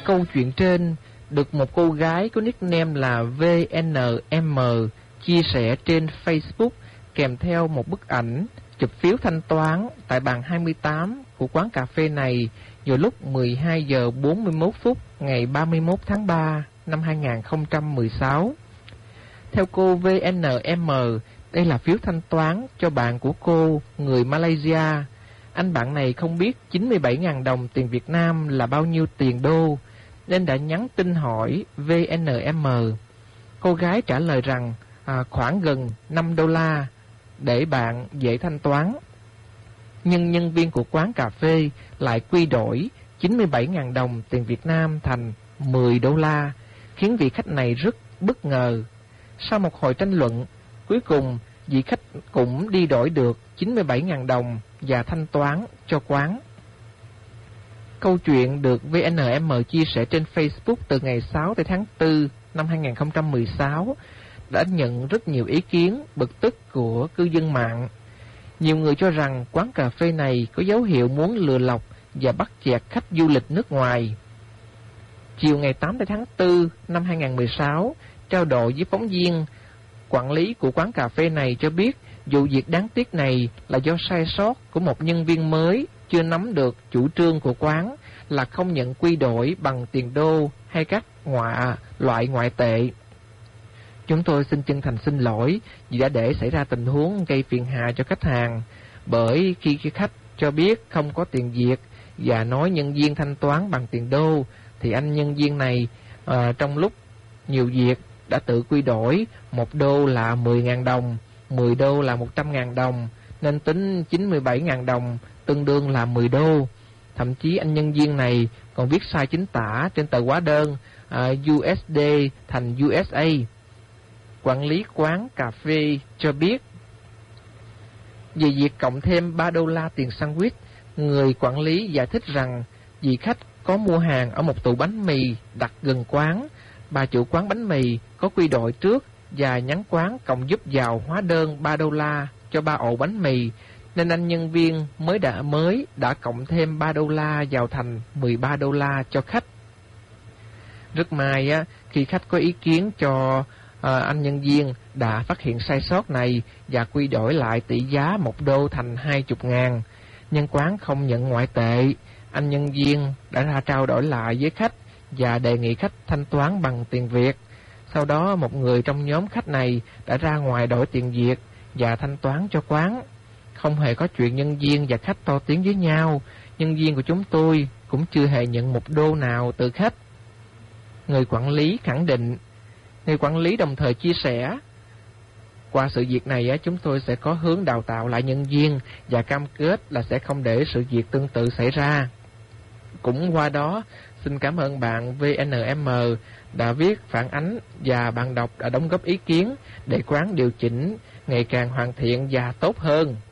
Câu chuyện trên được một cô gái có nickname là VNM chia sẻ trên Facebook kèm theo một bức ảnh chụp phiếu thanh toán tại bàn 28 của quán cà phê này vào lúc 12 giờ 41 phút ngày 31 tháng 3 năm 2016. Theo cô VNM, đây là phiếu thanh toán cho bạn của cô, người Malaysia. Anh bạn này không biết 97.000 đồng tiền Việt Nam là bao nhiêu tiền đô, nên đã nhắn tin hỏi VNM. Cô gái trả lời rằng khoảng gần 5 đô la để bạn dễ thanh toán. Nhưng nhân viên của quán cà phê lại quy đổi 97.000 đồng tiền Việt Nam thành 10 đô la, khiến vị khách này rất bất ngờ. Sau một hồi tranh luận, cuối cùng vị khách cũng đi đổi được 97.000 đồng và thanh toán cho quán. Câu chuyện được VNM chia sẻ trên Facebook từ ngày 6 tháng 4 năm 2016 đã nhận rất nhiều ý kiến bực tức của cư dân mạng. Nhiều người cho rằng quán cà phê này có dấu hiệu muốn lừa lọc và bắt chẹt khách du lịch nước ngoài. Chiều ngày 8 tháng 4 năm 2016, trao đổi với phóng viên, quản lý của quán cà phê này cho biết vụ việc đáng tiếc này là do sai sót của một nhân viên mới chưa nắm được chủ trương của quán là không nhận quy đổi bằng tiền đô hay các loại ngoại tệ. Chúng tôi xin chân thành xin lỗi vì đã để xảy ra tình huống gây phiền hà cho khách hàng, bởi khi khách cho biết không có tiền Việt và nói nhân viên thanh toán bằng tiền đô, thì anh nhân viên này trong lúc nhiều việc đã tự quy đổi 1 đô là 10.000 đồng, 10 đô là 100.000 đồng, nên tính 97.000 đồng tương đương là 10 đô. Thậm chí anh nhân viên này còn viết sai chính tả trên tờ hóa đơn USD thành USA. Quản lý quán cà phê cho biết về việc cộng thêm 3 đô la tiền sandwich, người quản lý giải thích rằng vì khách có mua hàng ở một tủ bánh mì đặt gần quán, bà chủ quán bánh mì có quy đổi trước và nhắn quán cộng giúp vào hóa đơn 3 đô la cho 3 ổ bánh mì, nên anh nhân viên mới đã cộng thêm 3 đô la vào thành 13 đô la cho khách. Rất may khi khách có ý kiến cho anh nhân viên đã phát hiện sai sót này và quy đổi lại tỷ giá 1 đô thành 20.000. Nhưng quán không nhận ngoại tệ. Anh nhân viên đã ra trao đổi lại với khách và đề nghị khách thanh toán bằng tiền Việt. Sau đó một người trong nhóm khách này đã ra ngoài đổi tiền Việt và thanh toán cho quán. Không hề có chuyện nhân viên và khách to tiếng với nhau. Nhân viên của chúng tôi cũng chưa hề nhận 1 đô nào từ khách. Người quản lý khẳng định. Người quản lý đồng thời chia sẻ, qua sự việc này chúng tôi sẽ có hướng đào tạo lại nhân viên và cam kết là sẽ không để sự việc tương tự xảy ra. Cũng qua đó, xin cảm ơn bạn VNM đã viết phản ánh và bạn đọc đã đóng góp ý kiến để quán điều chỉnh ngày càng hoàn thiện và tốt hơn.